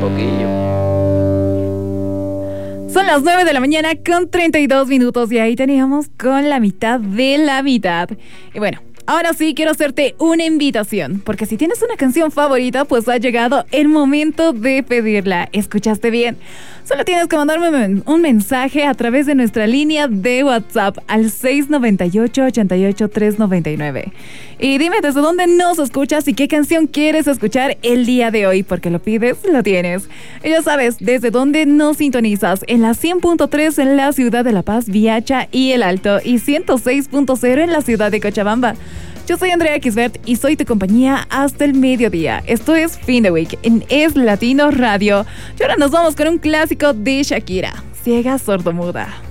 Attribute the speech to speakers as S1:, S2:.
S1: poquillo. Son las 9 de la mañana con 32 minutos y ahí teníamos con la mitad de la mitad. Y bueno, ahora sí quiero hacerte una invitación, porque si tienes una canción favorita, pues ha llegado el momento de pedirla. ¿Escuchaste bien? Solo tienes que mandarme un mensaje a través de nuestra línea de WhatsApp al 698-88-399. Y dime desde dónde nos escuchas y qué canción quieres escuchar el día de hoy, porque lo pides, lo tienes. Y ya sabes, desde dónde nos sintonizas, en la 100.3 en la ciudad de La Paz, Viacha y El Alto, y 106.0 en la ciudad de Cochabamba. Yo soy Andrea Kisbert y soy tu compañía hasta el mediodía. Esto es Fin de Week en Es Latino Radio. Y ahora nos vamos con un clásico de Shakira, Ciega Sordomuda.